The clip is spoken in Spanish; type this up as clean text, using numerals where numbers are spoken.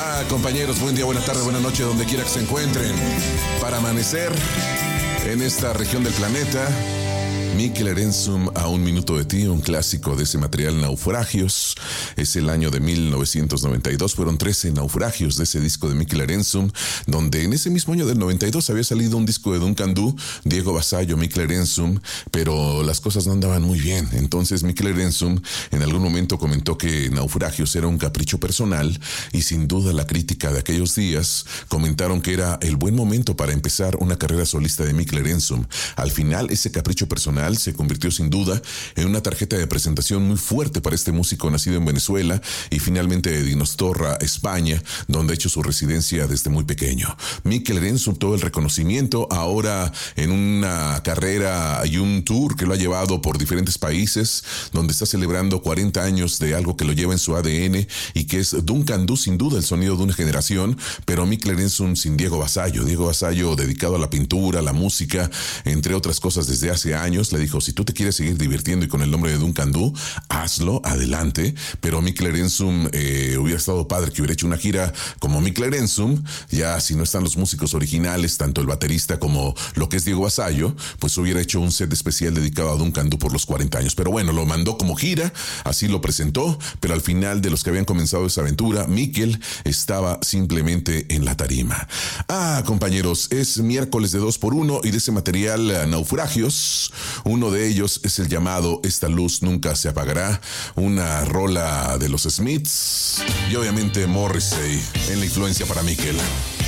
Compañeros, buen día, buena tarde, buena noche, donde quiera que se encuentren. Para amanecer en esta región del planeta, Mikel Erensum, A un minuto de ti, un clásico de ese material, Naufragios. Es el año de 1992, fueron 13 naufragios de ese disco de Mikel Erensum, donde en ese mismo año del 92 había salido un disco de Duncan Du, Diego Vasallo, Mikel Erensum, pero las cosas no andaban muy bien. Entonces Mikel Erensum en algún momento comentó que Naufragios era un capricho personal, y sin duda la crítica de aquellos días comentaron que era el buen momento para empezar una carrera solista de Mikel Erensum. Al final, ese capricho personal se convirtió sin duda en una tarjeta de presentación muy fuerte para este músico nacido en Venezuela y finalmente de Donostorra, España, donde ha hecho su residencia desde muy pequeño. Mikel Erensum, todo el reconocimiento ahora en una carrera y un tour que lo ha llevado por diferentes países, donde está celebrando 40 años de algo que lo lleva en su ADN y que es Duncan Du, sin duda el sonido de una generación, pero Mikel Erensum sin Diego Vasallo. Diego Vasallo dedicado a la pintura, a la música, entre otras cosas desde hace años. Le dijo, si tú te quieres seguir divirtiendo y con el nombre de Duncan Du, hazlo, adelante. Pero Mikel Erensum, hubiera estado padre que hubiera hecho una gira como Mikel Erensum. Ya si no están los músicos originales, tanto el baterista como lo que es Diego Vasallo, pues hubiera hecho un set especial dedicado a Duncan Du por los 40 años. Pero bueno, lo mandó como gira, así lo presentó, pero al final de los que habían comenzado esa aventura, Mikel estaba simplemente en la tarima. Compañeros, es miércoles de 2x1 y de ese material, Naufragios, uno de ellos es el llamado Esta luz nunca se apagará, una rola de los Smiths y obviamente Morrissey en la influencia para Mikel.